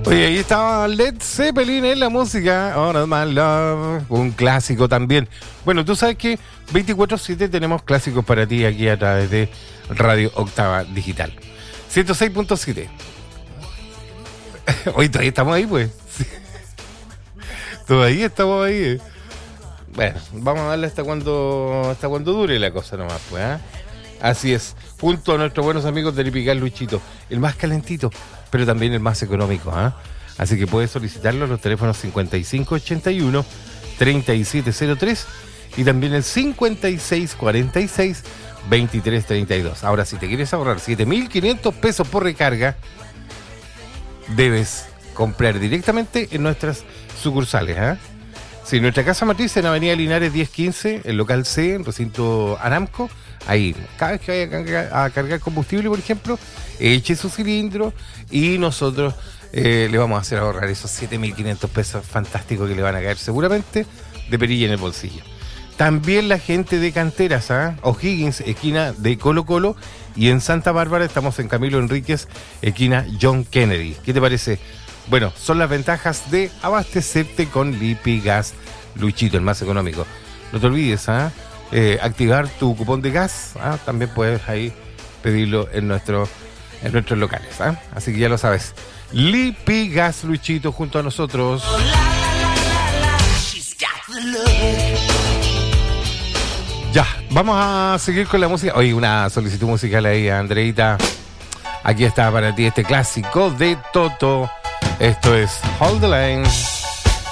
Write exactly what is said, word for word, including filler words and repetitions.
Oye, ahí estaba Led Zeppelin en la música. All of My Love, un clásico también. Bueno, tú sabes que veinticuatro siete tenemos clásicos para ti aquí a través de Radio Octava Digital. ciento seis punto siete. Hoy todavía estamos ahí, pues. Sí. Todavía estamos ahí. Eh. Bueno, vamos a darle hasta cuando hasta cuando dure la cosa nomás, pues. ¿eh? Así es. Junto a nuestros buenos amigos de Lipigas Luchito, el más calentito, pero también el más económico. ¿eh? Así que puedes solicitarlo a los teléfonos cincuenta y cinco ochenta y uno treinta y siete cero tres y también el cincuenta y seis cuarenta y seis veintitrés treinta y dos. Ahora, si te quieres ahorrar siete mil quinientos pesos por recarga, debes comprar directamente en nuestras sucursales. ¿eh? Sí, nuestra casa matriz en Avenida Linares diez quince, el local C, en recinto Aramco. Ahí, cada vez que vaya a cargar, a cargar combustible, por ejemplo, eche su cilindro y nosotros eh, le vamos a hacer ahorrar esos siete mil quinientos pesos fantásticos que le van a caer seguramente de perilla en el bolsillo. También la gente de Canteras, ¿eh? O'Higgins, esquina de Colo Colo, y en Santa Bárbara estamos en Camilo Enríquez, esquina John Kennedy. ¿Qué te parece? Bueno, son las ventajas de abastecerte con Lipigas Luchito, el más económico. No te olvides, ¿ah? ¿eh? Eh, activar tu cupón de gas, ¿ah? También puedes ahí pedirlo en, nuestro, en nuestros locales. ¿ah? Así que ya lo sabes. Lipigas Luchito junto a nosotros. Ya, vamos a seguir con la música. Oye, una solicitud musical ahí, Andreita. Aquí está para ti este clásico de Toto. Esto es Hold the Line.